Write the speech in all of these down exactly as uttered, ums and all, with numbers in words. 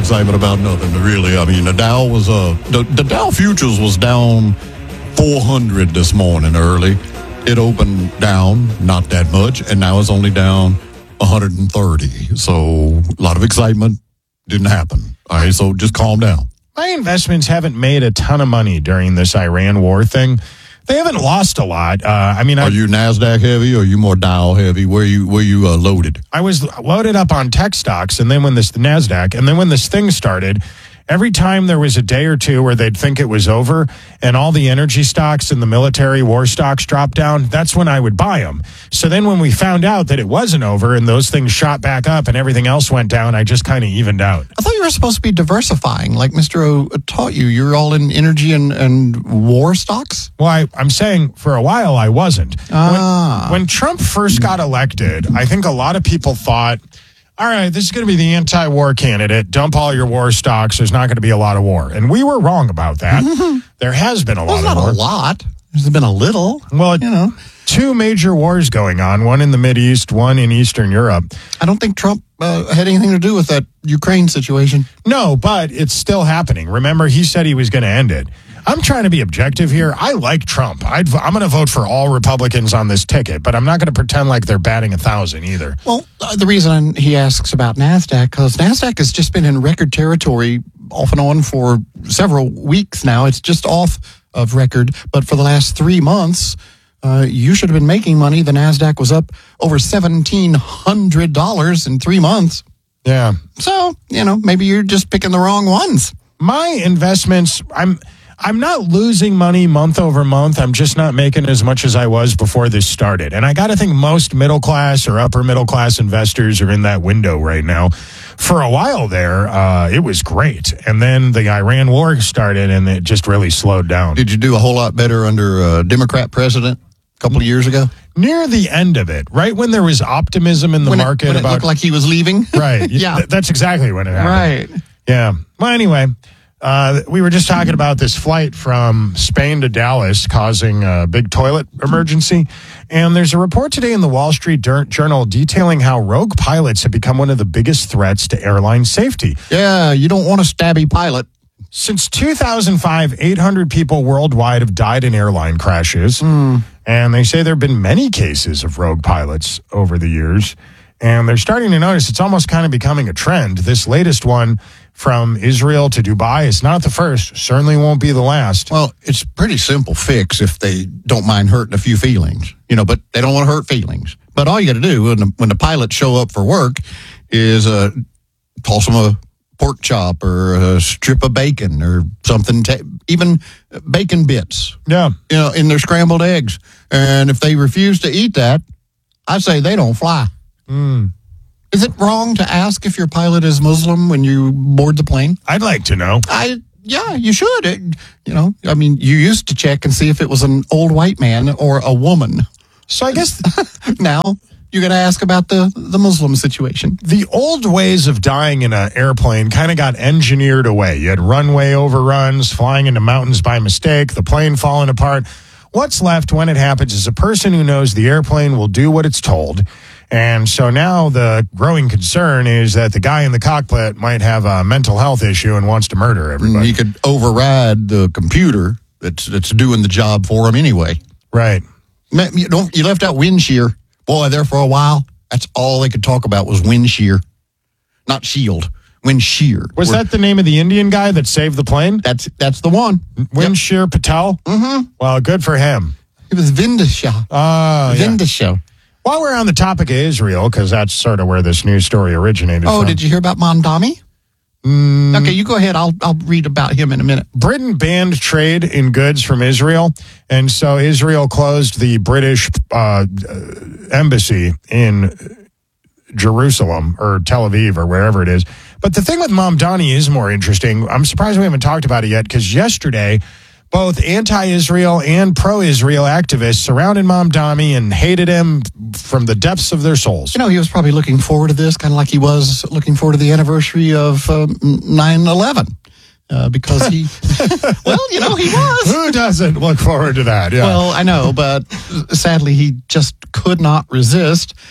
excitement about nothing, really. I mean, the Dow was, uh, the, the Dow Futures was down four hundred this morning early. It opened down, not that much, and now it's only down one hundred thirty. So a lot of excitement didn't happen. All right, so just calm down. My investments haven't made a ton of money during this Iran war thing. They haven't lost a lot. Uh, I mean, are I, you NASDAQ heavy or are you more Dow heavy? Where you where you uh, loaded? I was loaded up on tech stocks, and then when this the NASDAQ, and then when this thing started, every time there was a day or two where they'd think it was over and all the energy stocks and the military war stocks dropped down, that's when I would buy them. So then when we found out that it wasn't over and those things shot back up and everything else went down, I just kind of evened out. I thought you were supposed to be diversifying, like Mister O taught you. You're all in energy and, and war stocks? Well, I, I'm saying for a while I wasn't. Ah. When, when Trump first got elected, I think a lot of people thought, all right, this is going to be the anti-war candidate. Dump all your war stocks. There's not going to be a lot of war. And we were wrong about that. There has been a lot well, of not war. a lot. There's been a little. Well, you know, two major wars going on, one in the Mideast, one in Eastern Europe. I don't think Trump uh, had anything to do with that Ukraine situation. No, but it's still happening. Remember, he said he was going to end it. I'm trying to be objective here. I like Trump. I'd, I'm going to vote for all Republicans on this ticket, but I'm not going to pretend like they're batting a thousand either. Well, uh, the reason he asks about NASDAQ, because NASDAQ has just been in record territory off and on for several weeks now. It's just off of record, but for the last three months, uh, you should have been making money. The NASDAQ was up over seventeen hundred dollars in three months. Yeah. So, you know, maybe you're just picking the wrong ones. My investments, I'm... I'm not losing money month over month. I'm just not making as much as I was before this started. And I got to think most middle class or upper middle class investors are in that window right now. For a while there, uh, it was great. And then the Iran war started and it just really slowed down. Did you do a whole lot better under a Democrat president a couple of years ago? Near the end of it, right when there was optimism in the when market it, when about it looked like he was leaving? Right. Yeah. Th- that's exactly when it happened. Right. Yeah. Well, anyway, Uh, we were just talking about this flight from Spain to Dallas causing a big toilet emergency. And there's a report today in the Wall Street Journal detailing how rogue pilots have become one of the biggest threats to airline safety. Yeah, you don't want a stabby pilot. Since two thousand five, eight hundred people worldwide have died in airline crashes. Mm. And they say there have been many cases of rogue pilots over the years. And they're starting to notice it's almost kind of becoming a trend. This latest one from Israel to Dubai is not the first, certainly won't be the last. Well, it's a pretty simple fix if they don't mind hurting a few feelings, you know, but they don't want to hurt feelings. But all you got to do when the, when the pilots show up for work is uh, toss them a pork chop or a strip of bacon or something, t- even bacon bits, Yeah. you know, in their scrambled eggs. And if they refuse to eat that, I say they don't fly. Mm. Is it wrong to ask if your pilot is Muslim when you board the plane? I'd like to know. I yeah, you should. It, you know, I mean, you used to check and see if it was an old white man or a woman. So I guess Now you got to ask about the the Muslim situation. the old ways of dying in an airplane kind of got engineered away. You had runway overruns, flying into mountains by mistake, the plane falling apart. What's left when it happens is a person who knows the airplane will do what it's told. And so now the growing concern is that the guy in the cockpit might have a mental health issue and wants to murder everybody. You could override the computer that's that's doing the job for him anyway. Right. You don't. You left out wind shear. Boy, there for a while, that's all they could talk about was wind shear, not shield. Wind shear. Was We're, that the name of the Indian guy that saved the plane? That's that's the one. Wind Shear Patel? Mm-hmm. Well, good for him. It was Vindashaw. Uh, yeah. Vindashaw. While we're on the topic of Israel, because that's sort of where this news story originated Oh, from. did you hear about Mondami? Mm, Okay, you go ahead. I'll I'll read about him in a minute. Britain banned trade in goods from Israel, and so Israel closed the British uh, embassy in Jerusalem or Tel Aviv or wherever it is. But the thing with Mamdani is more interesting. I'm surprised we haven't talked about it yet, because yesterday, both anti-Israel and pro-Israel activists surrounded Mamdani and hated him from the depths of their souls. You know, he was probably looking forward to this, kind of like he was looking forward to the anniversary of um, nine eleven. Uh, because he, well, you know, he was. Who doesn't look forward to that? Yeah. Well, I know, but sadly, he just could not resist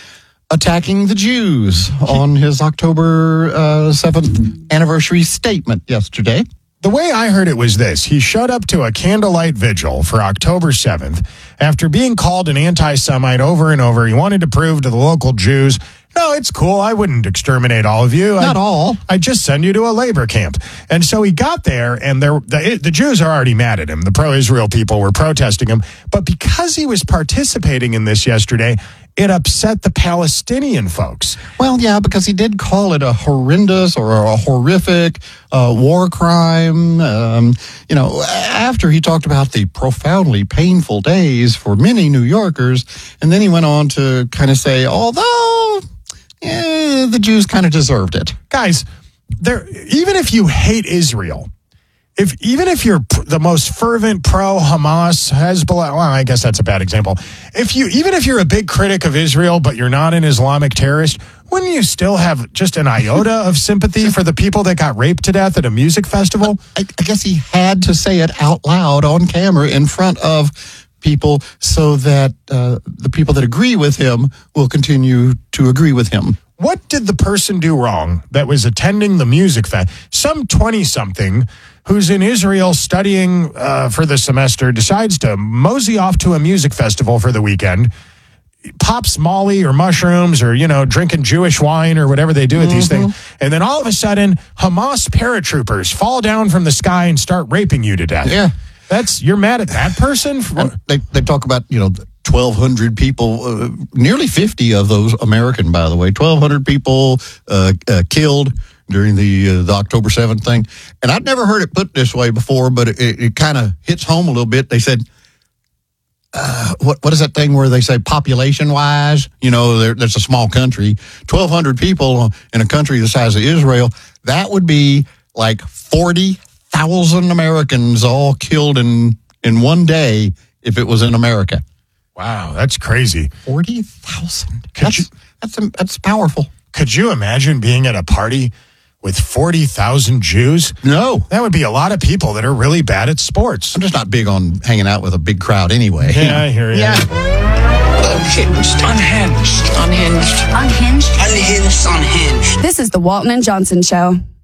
attacking the Jews on his October uh, seventh anniversary statement yesterday. The way I heard it was this. He showed up to a candlelight vigil for October seventh after being called an anti-Semite over and over. He wanted to prove to the local Jews, no, it's cool. I wouldn't exterminate all of you. Not I, all. I'd just send you to a labor camp. And so he got there, and there, the, the Jews are already mad at him. The pro-Israel people were protesting him. But because he was participating in this yesterday, it upset the Palestinian folks. Well, yeah, because he did call it a horrendous or a horrific uh, war crime. Um, you know, after he talked about the profoundly painful days for many New Yorkers, and then he went on to kind of say, although eh, the Jews kind of deserved it. Guys, there, even if you hate Israel, If even if you're pr- the most fervent pro-Hamas, Hezbollah, well, I guess that's a bad example. If you even if you're a big critic of Israel, but you're not an Islamic terrorist, wouldn't you still have just an iota of sympathy for the people that got raped to death at a music festival? I, I guess he had to say it out loud on camera in front of people so that uh, the people that agree with him will continue to agree with him. What did the person do wrong that was attending the music fest? Some twenty-something who's in Israel studying uh, for the semester decides to mosey off to a music festival for the weekend, pops Molly or mushrooms or, you know, drinking Jewish wine or whatever they do at mm-hmm. these things. And then all of a sudden, Hamas paratroopers fall down from the sky and start raping you to death. Yeah. That's, you're mad at that person? And they, they talk about, you know, twelve hundred people, uh, nearly fifty of those American, by the way, twelve hundred people uh, uh, killed during the uh, the October seventh thing. And I'd never heard it put this way before, but it, it kind of hits home a little bit. They said, uh, what what is that thing where they say population-wise, you know, there, there's a small country, twelve hundred people in a country the size of Israel, that would be like forty thousand Americans all killed in, in one day if it was in America. Wow, that's crazy. forty thousand. That's, you, that's, that's powerful. Could you imagine being at a party with forty thousand Jews? No. That would be a lot of people that are really bad at sports. I'm just not big on hanging out with a big crowd anyway. Yeah, I hear you. Yeah. Unhinged. Unhinged. Unhinged. Unhinged. Unhinged. Unhinged. This is the Walton and Johnson Show.